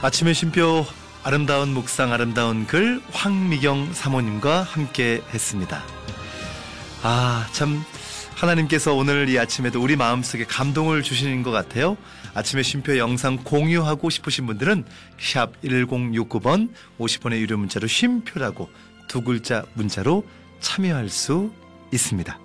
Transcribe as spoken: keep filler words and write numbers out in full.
아침의 쉼표 아름다운 묵상 아름다운 글 황미경 사모님과 함께 했습니다. 아, 참 하나님께서 오늘 이 아침에도 우리 마음속에 감동을 주시는 것 같아요. 아침의 쉼표 영상 공유하고 싶으신 분들은 샵 일공육구 번 오십 원의 유료 문자로 쉼표라고 두 글자 문자로 참여할 수 있습니다.